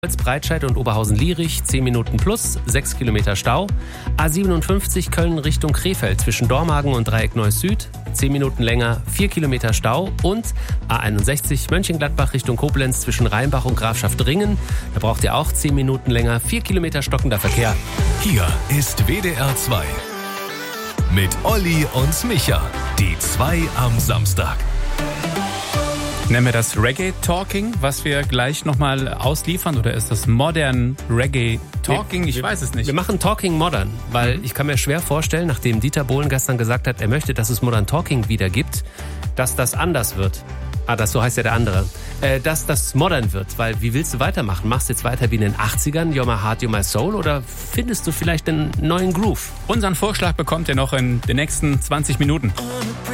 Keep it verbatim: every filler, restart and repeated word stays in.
Breitscheid und Oberhausen-Lierich, zehn Minuten plus, sechs Kilometer Stau. A siebenundfünfzig Köln Richtung Krefeld zwischen Dormagen und Dreieck Neuss Süd, zehn Minuten länger, vier Kilometer Stau. Und A einundsechzig Mönchengladbach Richtung Koblenz zwischen Rheinbach und Grafschaft-Ringen. Da braucht ihr auch zehn Minuten länger, vier Kilometer stockender Verkehr. Hier ist W D R zwei mit Olli und Micha, die zwei am Samstag. Nennen wir das Reggae Talking, was wir gleich nochmal ausliefern, oder ist das Modern Reggae Talking? Ich wir, weiß es nicht. Wir machen Talking Modern, weil ich kann mir schwer vorstellen, nachdem Dieter Bohlen gestern gesagt hat, er möchte, dass es Modern Talking wieder gibt, dass das anders wird. Ah, das so heißt ja der andere. Äh, dass das modern wird, weil wie willst du weitermachen? Machst du jetzt weiter wie in den achtzigern, You're My Heart, You're My Soul, oder findest du vielleicht einen neuen Groove? Unseren Vorschlag bekommt ihr noch in den nächsten zwanzig Minuten.